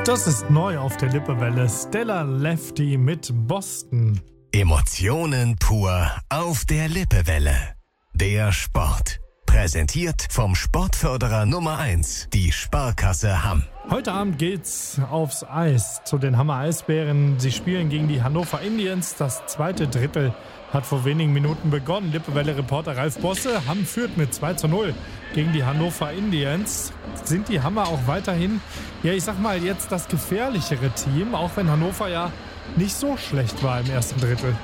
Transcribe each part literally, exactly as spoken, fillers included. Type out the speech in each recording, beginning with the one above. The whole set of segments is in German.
Das ist neu auf der Lippewelle. Stella Lefty mit Boston. Emotionen pur auf der Lippewelle. Der Sport. Präsentiert vom Sportförderer Nummer eins, die Sparkasse Hamm. Heute Abend geht's aufs Eis zu den Hammer Eisbären. Sie spielen gegen die Hannover Indians. Das zweite Drittel hat vor wenigen Minuten begonnen. Lippewelle-Reporter Ralf Bosse. Hamm führt mit zwei zu null gegen die Hannover Indians. Sind die Hammer auch weiterhin, ja ich sag mal jetzt das gefährlichere Team, auch wenn Hannover ja nicht so schlecht war im ersten Drittel?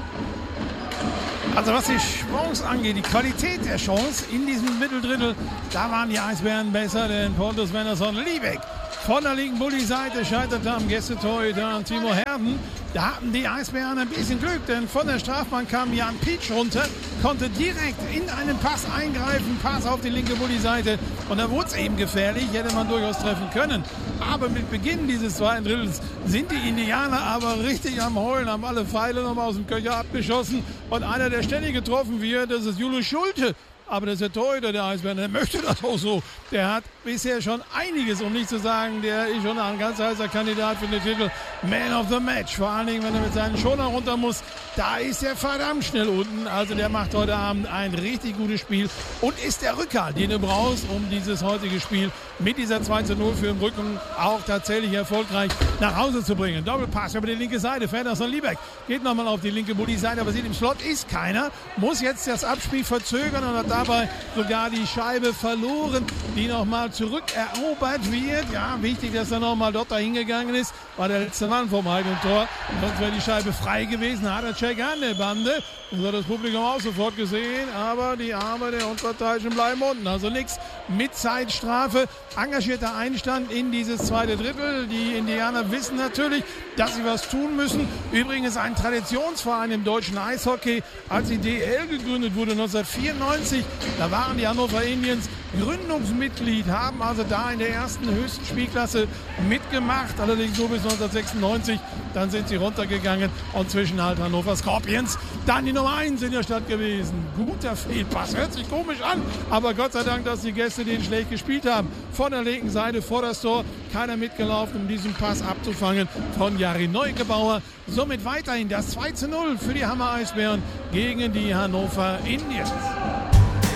Also was die Chance angeht, die Qualität der Chance in diesem Mitteldrittel, da waren die Eisbären besser, denn Pontus Wennerson-Liebeck von der linken Bulli-Seite scheiterte am Gästetorhüter Timo Herden. Da hatten die Eisbären ein bisschen Glück, denn von der Strafbahn kam Jan Pietsch runter, konnte direkt in einen Pass eingreifen, Pass auf die linke Bulli-Seite und da wurde es eben gefährlich, hätte man durchaus treffen können. Aber mit Beginn dieses zweiten Drittels sind die Indianer aber richtig am Heulen, haben alle Pfeile nochmal aus dem Köcher abgeschossen und einer, der ständig getroffen wird, das ist Julius Schulte. Aber das ist der Torhüter der Eisbären, der möchte das auch so. Der hat bisher schon einiges, um nicht zu sagen, der ist schon ein ganz heißer Kandidat für den Titel Man of the Match. Vor allen Dingen, wenn er mit seinen Schoner runter muss, da ist er verdammt schnell unten. Also der macht heute Abend ein richtig gutes Spiel und ist der Rückhalt, den du brauchst, um dieses heutige Spiel mit dieser zwei zu null für den Rücken auch tatsächlich erfolgreich nach Hause zu bringen. Doppelpass über die linke Seite, Wennerson-Liebeck geht nochmal auf die linke Bulli-Seite, aber sieht, im Slot ist keiner, muss jetzt das Abspiel verzögern und hat dabei sogar die Scheibe verloren, die nochmal zurückerobert wird. Ja, wichtig, dass er nochmal dort dahin gegangen ist, war der letzte Mann vom eigenen Tor. Sonst wäre die Scheibe frei gewesen, hat er Check an der Bande. Das hat das Publikum auch sofort gesehen, aber die Arme der Unparteiischen bleiben unten. Also nichts mit Zeitstrafe. Engagierter Einstand in dieses zweite Drittel. Die Indianer wissen natürlich, dass sie was tun müssen. Übrigens ein Traditionsverein im deutschen Eishockey. Als die D L gegründet wurde neunzehnhundertvierundneunzig, da waren die Hannover Indians Gründungsmitglied, haben also da in der ersten höchsten Spielklasse mitgemacht, allerdings so bis neunzehnhundertsechsundneunzig, dann sind sie runtergegangen und zwischen halt Hannover Scorpions dann die Nummer eins in der Stadt gewesen. Guter Fehlpass, hört sich komisch an, aber Gott sei Dank, dass die Gäste den schlecht gespielt haben. Von der linken Seite vor das Tor, keiner mitgelaufen, um diesen Pass abzufangen von Jari Neugebauer. Somit weiterhin das zwei zu null für die Hammer Eisbären gegen die Hannover Indians.